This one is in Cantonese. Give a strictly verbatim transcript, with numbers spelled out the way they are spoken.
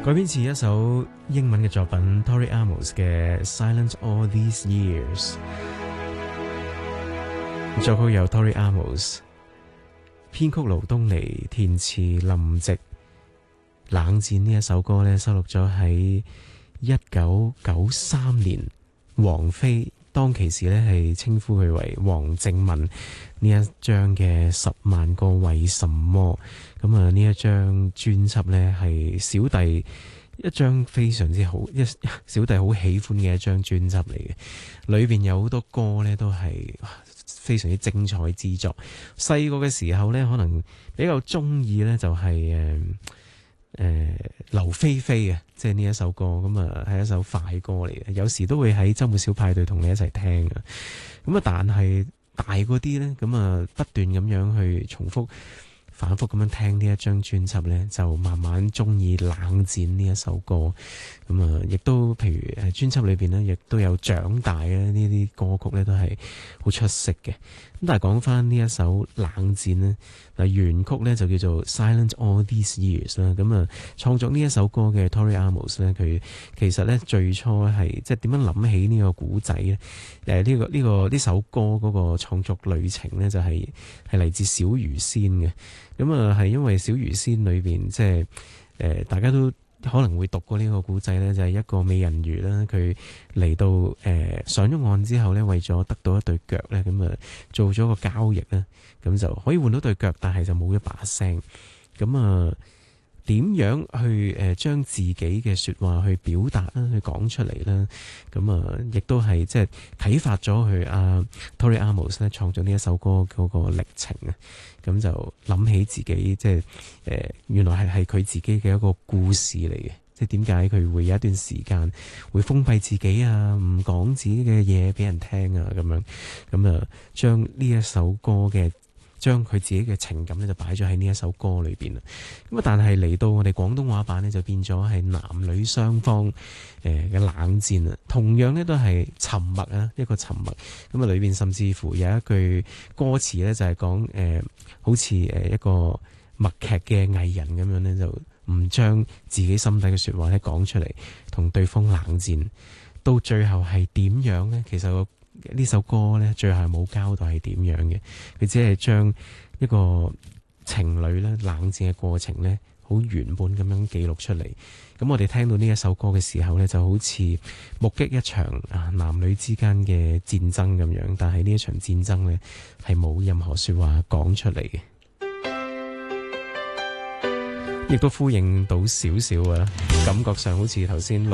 改編自一首英文嘅作品 Tori Amos 嘅《Silent All These Years》，作曲由 Tori Amos， 編曲盧東尼，填詞林夕。冷戰呢一首歌呢，收錄咗喺一九九三年，王菲當其時呢係稱呼佢為黃正文呢一張嘅十萬個為什麼。咁啊，呢一張專輯呢係小弟一張非常之好，一小弟好喜歡嘅一張專輯嚟嘅，裏邊有好多歌呢都係非常之精彩之作。細個嘅時候呢，可能比較中意呢就係誒誒劉菲菲啊，即係呢一首歌，咁啊係一首快歌嚟嘅，有時都會喺周末小派對同你一齊聽啊。咁啊，但係大嗰啲呢，咁啊不斷咁樣去重複反覆咁樣聽呢一張專輯呢，就慢慢中意冷戰呢一首歌。咁啊，亦都譬如誒專輯裏邊呢，亦都有長大嘅呢啲歌曲呢，都係好出色嘅。咁但係講翻呢一首冷戰呢，嗱原曲呢就叫做 Silent All These Years 啦。咁啊，創作呢一首歌嘅 Tori Amos 呢，佢其實呢最初係即係點樣諗起呢個古仔呢？誒、這、呢個呢、這個呢首歌嗰個創作旅程呢，就係係嚟自小魚仙嘅。咁啊，係因為小魚仙裏邊即係誒，大家都可能會讀過呢個古仔呢，就係、是、一個美人魚啦，佢嚟到誒、呃、上咗岸之後呢，為咗得到一對腳呢，咁啊做咗個交易呢，咁就可以換到對腳，但係就冇一把聲。咁啊，點樣去誒將自己嘅說話去表達啦，去講出嚟啦？咁啊，亦都係即係啟發咗佢阿 Tori Amos 咧創作呢一首歌嗰個歷程啊。咁就諗起自己即係誒，原來係係佢自己嘅一個故事嚟嘅。即係點解佢會有一段時間會封閉自己啊，唔講自己嘅嘢俾人聽啊，咁樣咁啊，將呢一首歌嘅。將佢自己嘅情感咧就擺咗喺呢一首歌裏邊啦。咁啊，但係嚟到我哋廣東話版咧，就變咗係男女雙方誒嘅冷戰啊。同樣咧都係沉默啊，一個沉默。咁啊，裏邊甚至乎有一句歌詞咧，就係講誒，好似誒一個默劇嘅藝人咁樣咧，就唔將自己心底嘅說話咧講出嚟，同對方冷戰。到最後係點樣咧？其實個呢首歌呢，最後係冇交代係點樣嘅，佢只係將一個情侶咧冷戰嘅過程呢，好原本咁樣記錄出嚟。咁我哋聽到呢一首歌嘅時候呢，就好似目擊一場啊男女之間嘅戰爭咁樣，但係呢一場戰爭呢，係冇任何說話講出嚟嘅，亦都呼應到少少啊，感覺上好似頭先